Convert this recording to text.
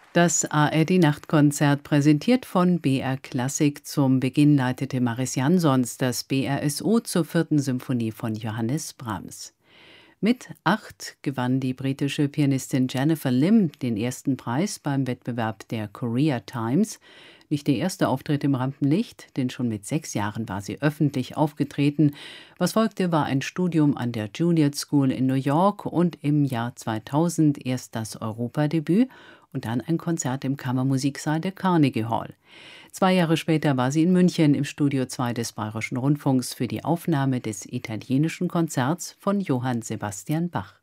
Das ARD-Nachtkonzert, präsentiert von BR Klassik. Zum Beginn leitete Maris Jansons das BRSO zur 4. Symphonie von Johannes Brahms. Mit 8 gewann die britische Pianistin Jennifer Lim den ersten Preis beim Wettbewerb der Korea Times. Nicht der erste Auftritt im Rampenlicht, denn schon mit 6 Jahren war sie öffentlich aufgetreten. Was folgte, war ein Studium an der Juilliard School in New York und im Jahr 2000 erst das Europadebüt und dann ein Konzert im Kammermusiksaal der Carnegie Hall. 2 Jahre später war sie in München im Studio 2 des Bayerischen Rundfunks für die Aufnahme des italienischen Konzerts von Johann Sebastian Bach.